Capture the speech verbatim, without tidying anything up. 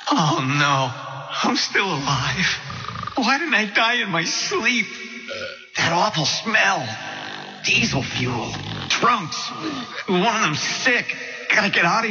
Oh, no. I'm still alive. Why didn't I die in my sleep? That awful smell. Diesel fuel. Trunks. One of them's sick. Gotta get out of here.